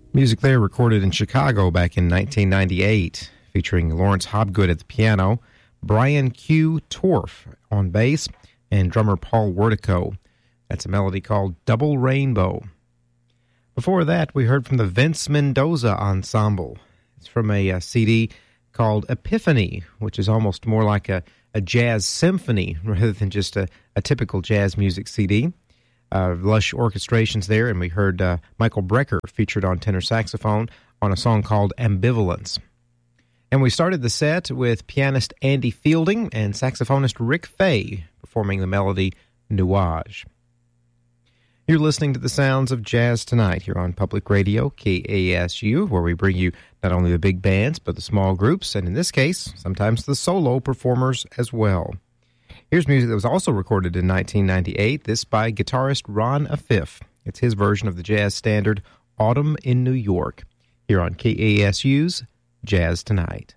Music there recorded in Chicago back in 1998, featuring Lawrence Hobgood at the piano, Brian Q. Torf on bass, and drummer Paul Wertico. That's a melody called Double Rainbow. Before that, we heard from the Vince Mendoza Ensemble. It's from a CD called Epiphany, which is almost more like a jazz symphony rather than just a typical jazz music CD. Lush orchestrations there, and we heard Michael Brecker featured on tenor saxophone on a song called Ambivalence. And we started the set with pianist Andy Fielding and saxophonist Rick Fay performing the melody Nuage. You're listening to the sounds of jazz tonight here on Public Radio, KASU, where we bring you not only the big bands, but the small groups, and in this case, sometimes the solo performers as well. Here's music that was also recorded in 1998, this by guitarist Ron Afif. It's his version of the jazz standard Autumn in New York, here on KASU's Jazz Tonight.